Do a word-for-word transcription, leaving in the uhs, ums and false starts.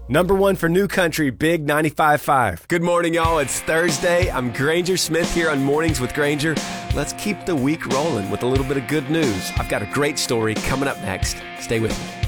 Number one for New Country, Big ninety-five point five. Good morning, y'all. It's Thursday. I'm Granger Smith here on Mornings with Granger. Let's keep the week rolling with a little bit of good news. I've got a great story coming up next. Stay with me.